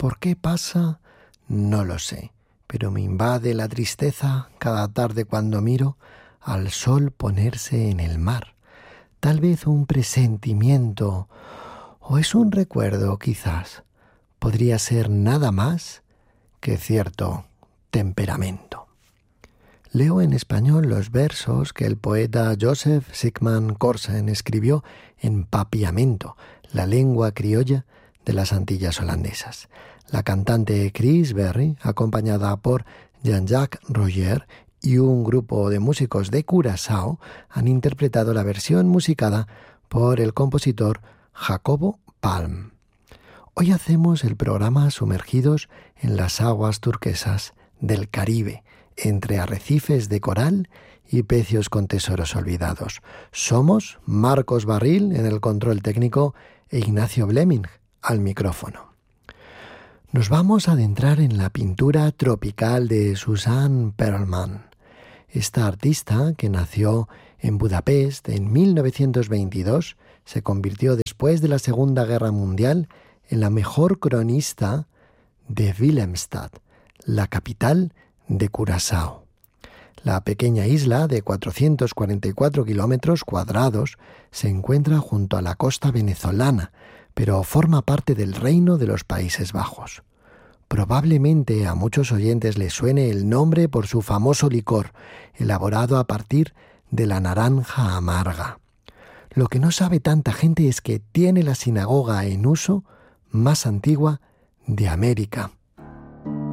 ¿Por qué pasa? No lo sé, pero me invade la tristeza cada tarde cuando miro al sol ponerse en el mar. Tal vez un presentimiento, o es un recuerdo quizás. Podría ser nada más que cierto temperamento. Leo en español los versos que el poeta Joseph Sigmund Corsen escribió en papiamento, la lengua criolla de las Antillas holandesas. La cantante Chris Berry, acompañada por Jean-Jacques Roger y un grupo de músicos de Curazao, han interpretado la versión musicada por el compositor Jacobo Palm. Hoy hacemos el programa sumergidos en las aguas turquesas del Caribe, entre arrecifes de coral y pecios con tesoros olvidados. Somos Marcos Barril en el control técnico e Ignacio Bleming al micrófono. Nos vamos a adentrar en la pintura tropical de Susanne Perlman. Esta artista, que nació en Budapest en 1922, se convirtió después de la Segunda Guerra Mundial en la mejor cronista de Willemstad, la capital de Curazao. La pequeña isla de 444 kilómetros cuadrados se encuentra junto a la costa venezolana, pero forma parte del Reino de los Países Bajos. Probablemente a muchos oyentes les suene el nombre por su famoso licor, elaborado a partir de la naranja amarga. Lo que no sabe tanta gente es que tiene la sinagoga en uso más antigua de América.